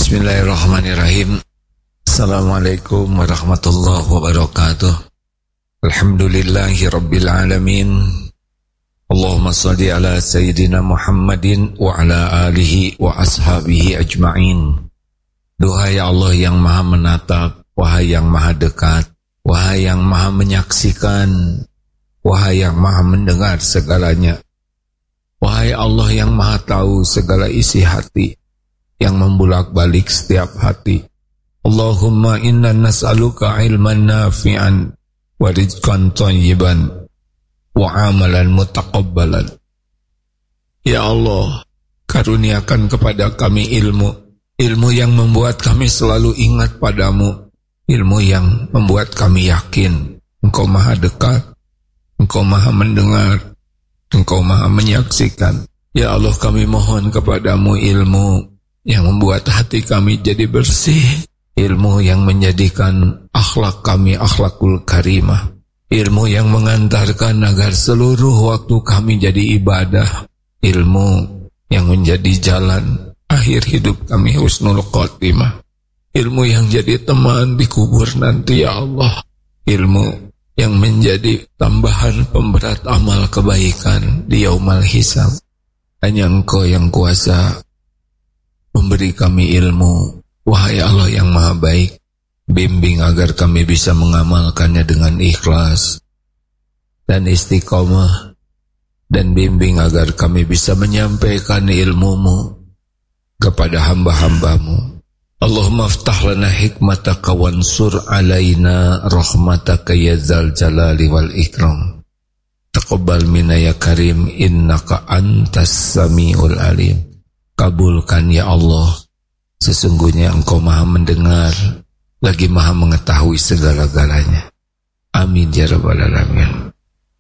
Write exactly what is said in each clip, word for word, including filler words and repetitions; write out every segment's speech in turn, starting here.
Bismillahirrahmanirrahim. Assalamualaikum warahmatullahi wabarakatuh. Alhamdulillahi rabbil alamin. Allahumma salli ala Sayyidina Muhammadin wa ala alihi wa ashabihi ajma'in. Duhai Allah yang maha menatap, wahai yang maha dekat, wahai yang maha menyaksikan, wahai yang maha mendengar segalanya, wahai Allah yang maha tahu segala isi hati, yang membulak-balik setiap hati. Allahumma inna nas'aluka ilman nafi'an wa rizqan thayyiban wa amalan mutaqabbalan. Ya Allah, karuniakan kepada kami ilmu, ilmu yang membuat kami selalu ingat padamu, ilmu yang membuat kami yakin Engkau maha dekat, Engkau maha mendengar, Engkau maha menyaksikan. Ya Allah, kami mohon kepadamu ilmu yang membuat hati kami jadi bersih, ilmu yang menjadikan akhlak kami akhlakul karimah, ilmu yang mengantarkan agar seluruh waktu kami jadi ibadah, ilmu yang menjadi jalan akhir hidup kami husnul khotimah, ilmu yang jadi teman di kubur nanti ya Allah, ilmu yang menjadi tambahan pemberat amal kebaikan di yaumal hisab. Hanya Engkau yang kuasa memberi kami ilmu. Wahai Allah yang maha baik, bimbing agar kami bisa mengamalkannya dengan ikhlas dan istiqomah, dan bimbing agar kami bisa menyampaikan ilmu-Mu kepada hamba-hamba-Mu. Allahumma aftah lana hikmataka wansur alaina rahmataka ya dzal jalali wal ikram. Taqabbal minna ya karim innaka antas samiul alim. Kabulkan ya Allah, sesungguhnya Engkau maha mendengar, lagi maha mengetahui segala-galanya. Amin ya rabbal alamin.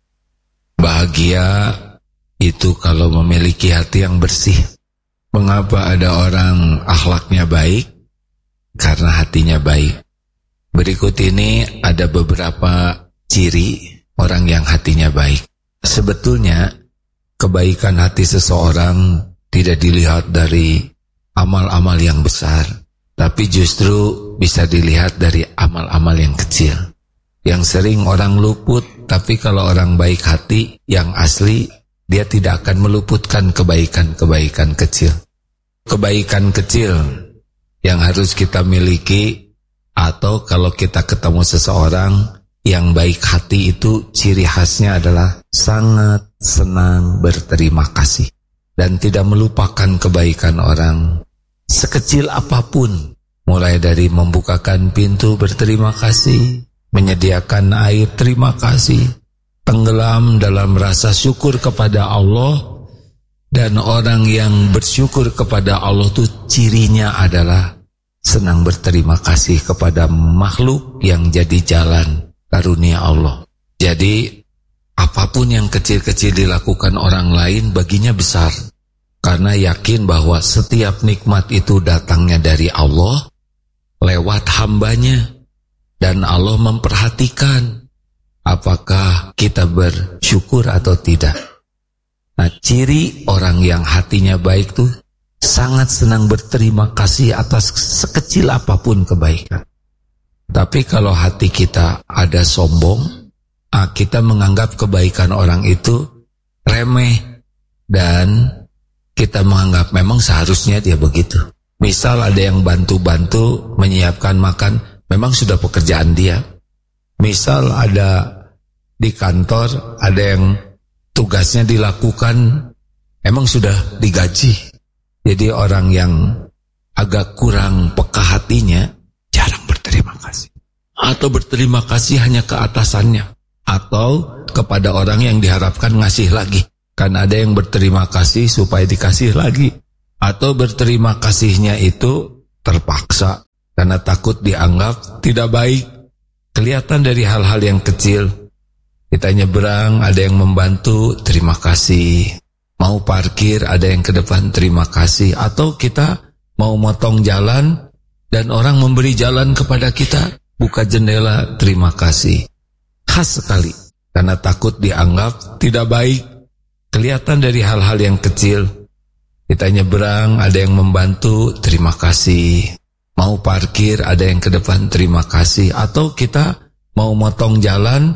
Bahagia itu kalau memiliki hati yang bersih. Mengapa ada orang akhlaknya baik? Karena hatinya baik. Berikut ini ada beberapa ciri orang yang hatinya baik. Sebetulnya kebaikan hati seseorang tidak dilihat dari amal-amal yang besar, tapi justru bisa dilihat dari amal-amal yang kecil, yang sering orang luput. Tapi kalau orang baik hati yang asli, dia tidak akan meluputkan kebaikan-kebaikan kecil. Kebaikan kecil yang harus kita miliki, atau kalau kita ketemu seseorang yang baik hati, itu ciri khasnya adalah sangat senang berterima kasih dan tidak melupakan kebaikan orang sekecil apapun, mulai dari membukakan pintu berterima kasih, menyediakan air terima kasih, tenggelam dalam rasa syukur kepada Allah. Dan orang yang bersyukur kepada Allah itu cirinya adalah senang berterima kasih kepada makhluk yang jadi jalan karunia Allah. Jadi apapun yang kecil-kecil dilakukan orang lain baginya besar, karena yakin bahwa setiap nikmat itu datangnya dari Allah lewat hambanya, dan Allah memperhatikan apakah kita bersyukur atau tidak. Nah, ciri orang yang hatinya baik tuh sangat senang berterima kasih atas sekecil apapun kebaikan. Tapi kalau hati kita ada sombong, ah, kita menganggap kebaikan orang itu remeh, dan kita menganggap memang seharusnya dia begitu. Misal ada yang bantu-bantu menyiapkan makan, memang sudah pekerjaan dia. Misal ada di kantor, ada yang tugasnya dilakukan, emang sudah digaji. Jadi orang yang agak kurang peka hatinya jarang berterima kasih, atau berterima kasih hanya ke atasannya atau kepada orang yang diharapkan ngasih lagi. Kan ada yang berterima kasih supaya dikasih lagi, atau berterima kasihnya itu terpaksa karena takut dianggap tidak baik. Kelihatan dari hal-hal yang kecil. Kita nyebrang, ada yang membantu, terima kasih. Mau parkir, ada yang ke depan, terima kasih. Atau kita mau motong jalan dan orang memberi jalan kepada kita, buka jendela, terima kasih. Khas sekali, karena takut dianggap tidak baik. Kelihatan dari hal-hal yang kecil. Kita nyebrang, ada yang membantu, terima kasih. mau parkir ada yang ke depan terima kasih, atau kita mau motong jalan